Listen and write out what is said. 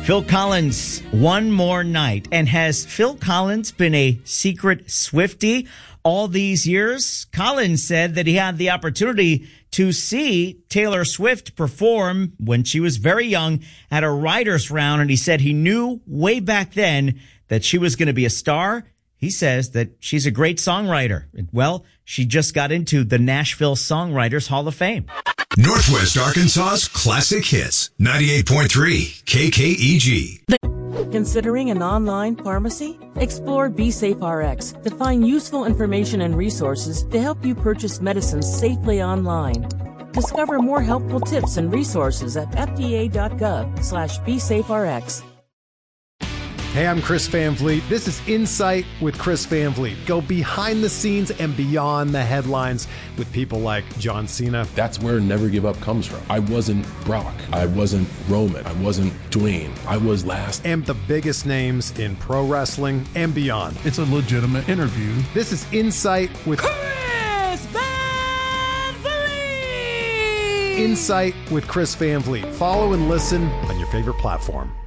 Phil Collins, One More Night. And has Phil Collins been a secret Swiftie all these years? Collins said that he had the opportunity to see Taylor Swift perform when she was very young at a writer's round, and he said he knew way back then that she was going to be a star. He says that she's a great songwriter. Well, she just got into the Nashville Songwriters Hall of Fame. Northwest Arkansas's classic hits, 98.3 KKEG. Considering an online pharmacy? Explore BeSafeRx to find useful information and resources to help you purchase medicines safely online. Discover more helpful tips and resources at fda.gov/BeSafeRx. Hey, I'm Chris Van Vliet. This is Insight with Chris Van Vliet. Go behind the scenes and beyond the headlines with people like John Cena. That's where Never Give Up comes from. I wasn't Brock. I wasn't Roman. I wasn't Dwayne. I was last. And the biggest names in pro wrestling and beyond. It's a legitimate interview. This is Insight with Chris Van Vliet! Insight with Chris Van Vliet. Follow and listen on your favorite platform.